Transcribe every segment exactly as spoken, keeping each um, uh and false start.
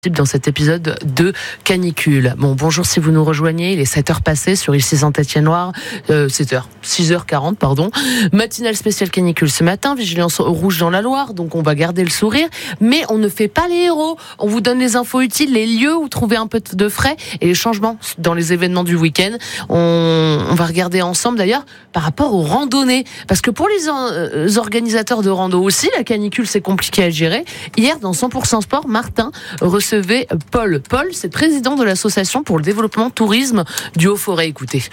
dans cet épisode de canicule. Bon, bonjour si vous nous rejoignez, il est sept heures passées sur Ici Saint-Étienne-Loire, euh, sept heures, six heures quarante, pardon. Matinale spéciale canicule ce matin, vigilance rouge dans la Loire, donc on va garder le sourire, mais on ne fait pas les héros. On vous donne les infos utiles, les lieux où trouver un peu de frais et les changements dans les événements du week-end. On, on va regarder ensemble d'ailleurs par rapport aux randonnées, parce que pour les, euh, organisateurs de rando aussi, la canicule c'est compliqué à gérer. Hier, dans cent pour cent Sport, Martin recevait Paul. Paul, c'est président de l'association pour le développement tourisme du Haut-Forêt. Écoutez.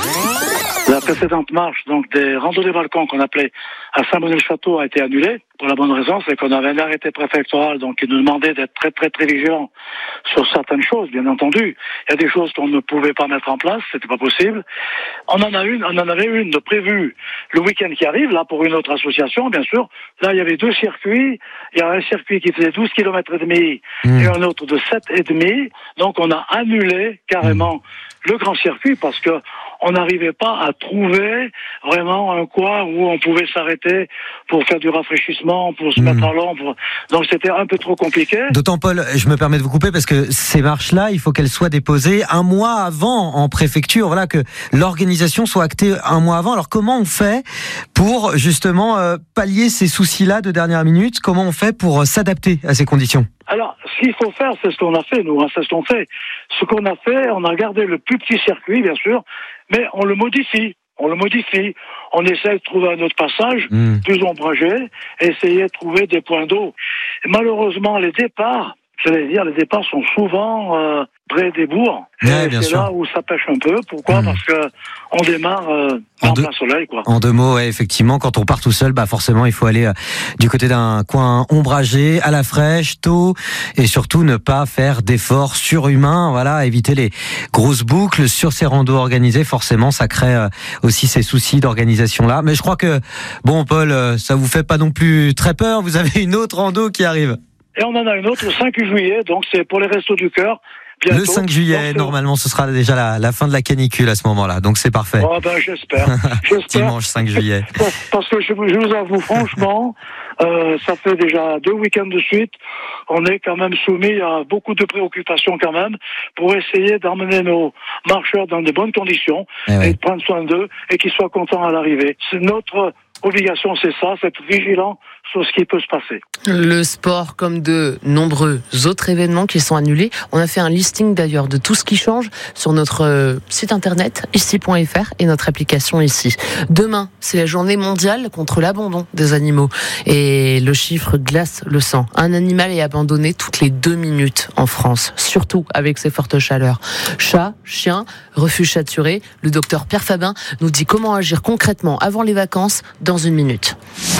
La précédente marche, donc des randonnées balcons qu'on appelait à Saint-Bonnet-le-Château, a été annulée. Pour la bonne raison, c'est qu'on avait un arrêté préfectoral, donc qui nous demandait d'être très très très vigilants sur certaines choses, bien entendu. Il y a des choses qu'on ne pouvait pas mettre en place, c'était pas possible. On en a une, on en avait une de prévue le week-end qui arrive, là, pour une autre association, bien sûr. Là, il y avait deux circuits. Il y a un circuit qui faisait douze kilomètres et demi mmh. et un autre de sept et demi. Donc, on a annulé carrément mmh. le grand circuit parce que on n'arrivait pas à trouver vraiment un coin où on pouvait s'arrêter pour faire du rafraîchissement, pour se mmh. mettre à l'ombre. Donc c'était un peu trop compliqué. D'autant, Paul, je me permets de vous couper parce que ces marches-là, il faut qu'elles soient déposées un mois avant en préfecture. Voilà, que l'organisation soit actée un mois avant. Alors comment on fait pour justement euh, pallier ces soucis-là de dernière minute? Comment on fait pour euh, s'adapter à ces conditions? Alors, ce qu'il faut faire, c'est ce qu'on a fait, nous, hein, c'est ce qu'on fait. Ce qu'on a fait, on a gardé le plus petit circuit, bien sûr, mais on le modifie. On le modifie. On essaie de trouver un autre passage, mmh. plus ombragé, et essayer de trouver des points d'eau. Et malheureusement, les départs, j'allais dire, les départs sont souvent euh, près des bourgs. Ouais, bien c'est sûr. là où ça pêche un peu. Pourquoi ? mmh. Parce que on démarre euh, en, en deux, plein soleil, quoi. En deux mots, ouais, effectivement, quand on part tout seul, bah forcément, il faut aller euh, du côté d'un coin ombragé, à la fraîche, tôt, et surtout ne pas faire d'efforts surhumains. Voilà, éviter les grosses boucles sur ces randos organisés. Forcément, ça crée euh, aussi ces soucis d'organisation là. Mais je crois que, bon, Paul, euh, ça vous fait pas non plus très peur. Vous avez une autre rando qui arrive. Et on en a une autre le cinq juillet, donc c'est pour les Restos du Cœur. Bientôt. Le cinq juillet, donc, normalement, ce sera déjà la, la fin de la canicule à ce moment-là, donc c'est parfait. Oh ben j'espère. j'espère. Dimanche cinq juillet. Parce que je, je vous avoue franchement, euh, ça fait déjà deux week-ends de suite, on est quand même soumis à beaucoup de préoccupations quand même pour essayer d'emmener nos marcheurs dans de bonnes conditions eh et oui. de prendre soin d'eux et qu'ils soient contents à l'arrivée. C'est notre obligation, c'est ça, c'est être vigilant sur ce qui peut se passer. Le sport, comme de nombreux autres événements qui sont annulés. On a fait un listing d'ailleurs de tout ce qui change sur notre site internet ici point f r et notre application ici. Demain, c'est la journée mondiale contre l'abandon des animaux. Et le chiffre glace le sang. Un animal est abandonné toutes les deux minutes en France, surtout avec ces fortes chaleurs. Chat, chien, refuge saturé. Le docteur Pierre Fabin nous dit comment agir concrètement avant les vacances dans une minute.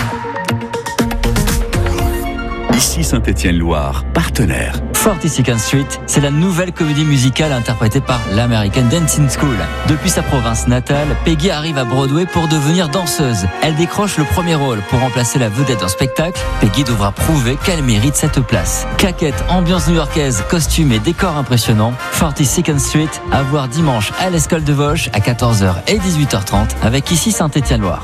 Ici Saint-Étienne-Loire, partenaire. forty-second Street, c'est la nouvelle comédie musicale interprétée par l'American Dancing School. Depuis sa province natale, Peggy arrive à Broadway pour devenir danseuse. Elle décroche le premier rôle pour remplacer la vedette d'un spectacle. Peggy devra prouver qu'elle mérite cette place. Claquettes, ambiance new-yorkaise, costumes et décors impressionnants. forty-second Street, à voir dimanche à l'Escole de Vosges à quatorze heures et dix-huit heures trente avec Ici Saint-Étienne-Loire.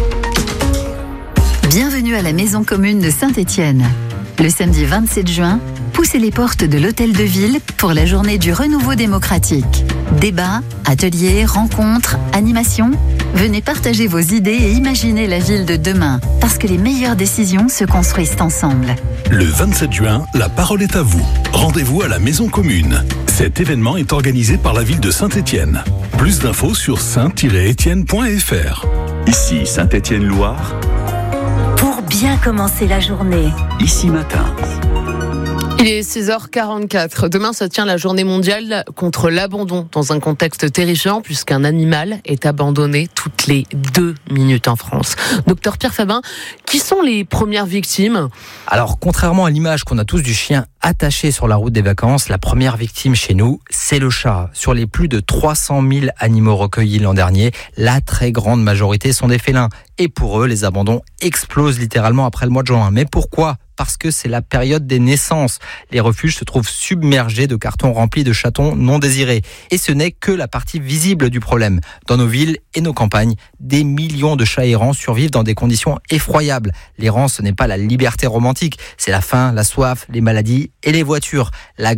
Bienvenue à la Maison Commune de Saint-Étienne. Le samedi vingt-sept juin, poussez les portes de l'Hôtel de Ville pour la journée du renouveau démocratique. Débats, ateliers, rencontres, animations. Venez partager vos idées et imaginer la ville de demain, parce que les meilleures décisions se construisent ensemble. Le vingt-sept juin, la parole est à vous. Rendez-vous à la Maison Commune. Cet événement est organisé par la ville de Saint-Étienne. Plus d'infos sur saint tiret étienne point f r. Ici Saint-Étienne-Loire. Pour bien commencer la journée. Ici matin. Il est six heures quarante-quatre. Demain se tient la journée mondiale contre l'abandon dans un contexte terrifiant puisqu'un animal est abandonné toutes les deux minutes en France. Docteur Pierre Fabin, qui sont les premières victimes ? Alors, contrairement à l'image qu'on a tous du chien attaché sur la route des vacances, la première victime chez nous, c'est le chat. Sur les plus de trois cent mille animaux recueillis l'an dernier, la très grande majorité sont des félins. Et pour eux, les abandons explosent littéralement après le mois de juin. Mais pourquoi ? Parce que c'est la période des naissances. Les refuges se trouvent submergés de cartons remplis de chatons non désirés. Et ce n'est que la partie visible du problème. Dans nos villes et nos campagnes, des millions de chats errants survivent dans des conditions effroyables. L'errance, ce n'est pas la liberté romantique, c'est la faim, la soif, les maladies et les voitures. La